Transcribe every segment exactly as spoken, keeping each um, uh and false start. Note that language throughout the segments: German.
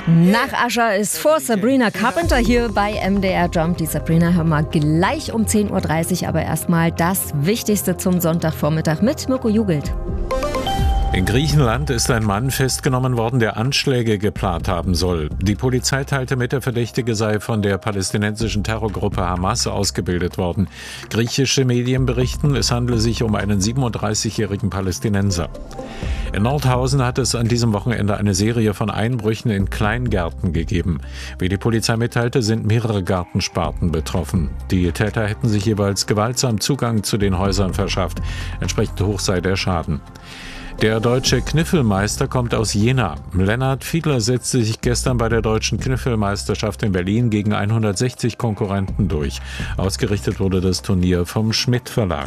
Nach Ascher ist vor Sabrina Carpenter hier bei M D R Jump. Die Sabrina hören wir gleich um zehn Uhr dreißig, aber erstmal das Wichtigste zum Sonntagvormittag mit Mirko Jugelt. In Griechenland ist ein Mann festgenommen worden, der Anschläge geplant haben soll. Die Polizei teilte mit, der Verdächtige sei von der palästinensischen Terrorgruppe Hamas ausgebildet worden. Griechische Medien berichten, es handele sich um einen siebenunddreißigjährigen Palästinenser. In Nordhausen hat es an diesem Wochenende eine Serie von Einbrüchen in Kleingärten gegeben. Wie die Polizei mitteilte, sind mehrere Gartensparten betroffen. Die Täter hätten sich jeweils gewaltsam Zugang zu den Häusern verschafft. Entsprechend hoch sei der Schaden. Der deutsche Kniffelmeister kommt aus Jena. Lennart Fiedler setzte sich gestern bei der deutschen Kniffelmeisterschaft in Berlin gegen hundertsechzig Konkurrenten durch. Ausgerichtet wurde das Turnier vom Schmidt Verlag.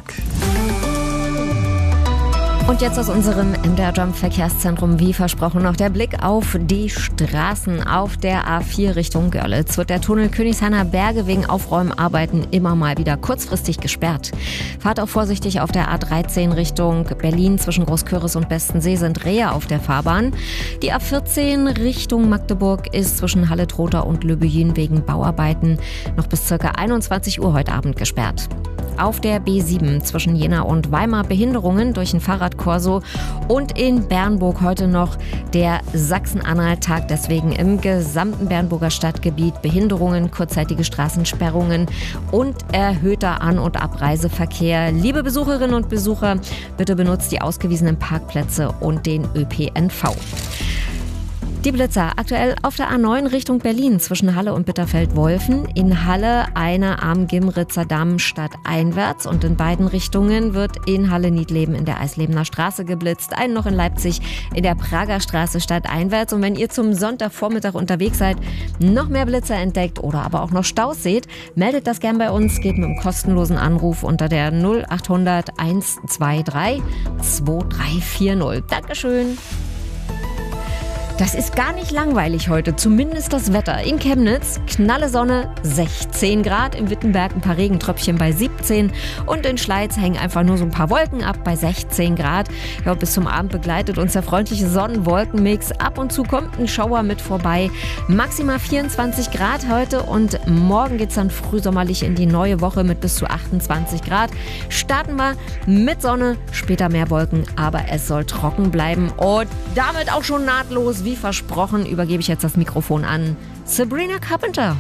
Und jetzt aus unserem M D R Jump Verkehrszentrum, wie versprochen, noch der Blick auf die Straßen. Auf der A vier Richtung Görlitz wird der Tunnel Königshainer Berge wegen Aufräumarbeiten immer mal wieder kurzfristig gesperrt. Fahrt auch vorsichtig auf der A dreizehn Richtung Berlin. Zwischen Großküritz und Bestensee sind Rehe auf der Fahrbahn. Die A vierzehn Richtung Magdeburg ist zwischen Halle-Trotha und Lübben wegen Bauarbeiten noch bis ca. einundzwanzig Uhr heute Abend gesperrt. Auf der B sieben zwischen Jena und Weimar Behinderungen durch ein Fahrradkorso und in Bernburg heute noch der Sachsen-Anhalt-Tag. Deswegen im gesamten Bernburger Stadtgebiet Behinderungen, kurzzeitige Straßensperrungen und erhöhter An- und Abreiseverkehr. Liebe Besucherinnen und Besucher, bitte benutzt die ausgewiesenen Parkplätze und den Ö P N V. Die Blitzer aktuell auf der A neun Richtung Berlin zwischen Halle und Bitterfeld-Wolfen. In Halle eine am Gimritzer Damm stadteinwärts und in beiden Richtungen wird in Halle-Niedleben in der Eislebener Straße geblitzt. Einen noch in Leipzig in der Prager Straße stadteinwärts. Und wenn ihr zum Sonntagvormittag unterwegs seid, noch mehr Blitzer entdeckt oder aber auch noch Staus seht, meldet das gern bei uns. Geht mit einem kostenlosen Anruf unter der null achthundert hundertzweiundzwanzig drei vier null. Dankeschön. Das ist gar nicht langweilig heute, zumindest das Wetter. In Chemnitz knalle Sonne, sechzehn Grad, in Wittenberg ein paar Regentröpfchen bei siebzehn und in Schleiz hängen einfach nur so ein paar Wolken ab bei sechzehn Grad. Ja, bis zum Abend begleitet uns der freundliche Sonnen-Wolken-Mix. Ab und zu kommt ein Schauer mit vorbei. Maximal vierundzwanzig Grad heute und morgen geht's dann frühsommerlich in die neue Woche mit bis zu achtundzwanzig Grad. Starten wir mit Sonne, später mehr Wolken, aber es soll trocken bleiben und damit auch schon nahtlos. Wie versprochen, übergebe ich jetzt das Mikrofon an Sabrina Carpenter.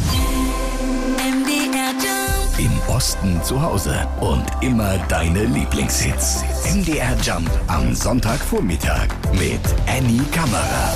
Im Osten zu Hause und immer deine Lieblingshits. M D R Jump am Sonntagvormittag mit Annie Kammerer.